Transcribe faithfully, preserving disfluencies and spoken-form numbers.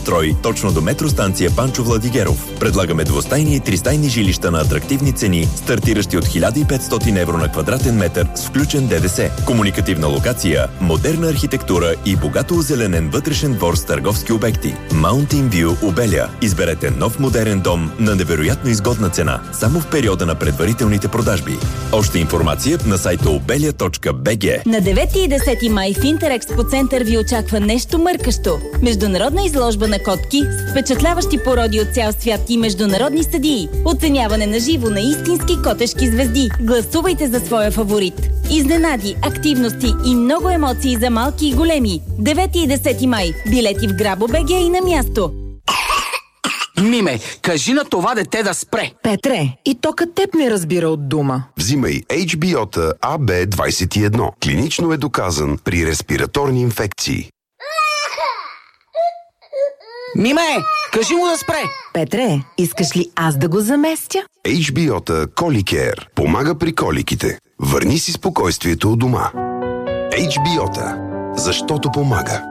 новострой, точно до метростанция Панчо Владигеров. Предлагаме двустайни и тристайни жилища на атрактивни цени, стартиращи от хиляда и петстотин евро на квадратен метър с включен ДДС. Комуникативна локация, модерна архитектура и богато озеленен вътрешен двор с търговски обекти. Mountain View Обеля. Изберете нов модерен дом на невероятно изгодна цена, само в периода на предварителните продажби. Още информация на сайта обеля точка би джи. На девети и десети май в Интерекспо център ви очаква нещо мъркащо. Международна изложба на котки с впечатляващи породи от цял свят и международни съдии. Оценяване на живо на истински котешки звезди. Гласувайте за своя фаворит. Изненади, активности и много емоции за малки и големи. девети и десети май. Билети в Грабо.бг и на място. Миме, кажи на това дете да спре. Петре, и тока теб не разбира от дума. Взимай Ейч Би О-та А Б двайсет и едно. Клинично е доказан при респираторни инфекции. Миме, кажи му да спре. Петре, искаш ли аз да го заместя? Ейч Би О-та Коликер помага при коликите. Върни си спокойствието у дома. Ейч Би О-та, защото помага.